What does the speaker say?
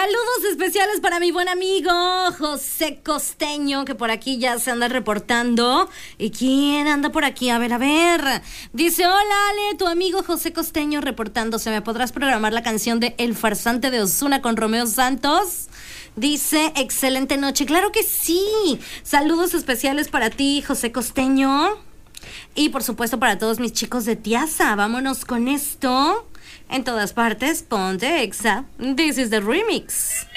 Saludos especiales para mi buen amigo José Costeño, que por aquí ya se anda reportando. ¿Y quién anda por aquí? A ver. Dice, hola Ale, tu amigo José Costeño reportándose. ¿Me podrás programar la canción de El farsante de Ozuna con Romeo Santos? Dice, excelente noche. Claro que sí. Saludos especiales para ti, José Costeño. Y por supuesto para todos mis chicos de Tiaza. Vámonos con esto. En todas partes, ponte Exa. This is the remix.